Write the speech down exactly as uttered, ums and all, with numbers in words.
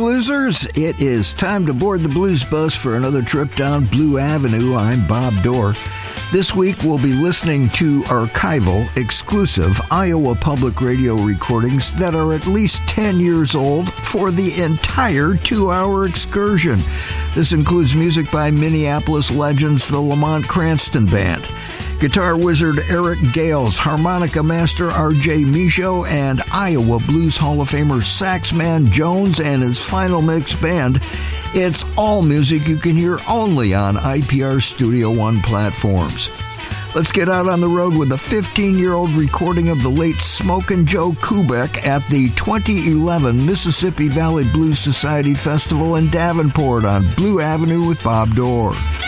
Bluesers, it is time to board the blues bus for another trip down Blue Avenue. I'm Bob Dorr. This week we'll be listening to archival, exclusive Iowa Public Radio recordings that are at least ten years old for the entire two-hour excursion. This includes music by Minneapolis legends the Lamont Cranston Band, guitar wizard Eric Gales, harmonica master R J Michaud, and Iowa Blues Hall of Famer Saxman Jones and his Final Mix Band. It's all music you can hear only on I P R Studio One platforms. Let's get out on the road with a fifteen-year-old recording of the late Smokin' Joe Kubek at the twenty eleven Mississippi Valley Blues Society Festival in Davenport on Blue Avenue with Bob Dorr.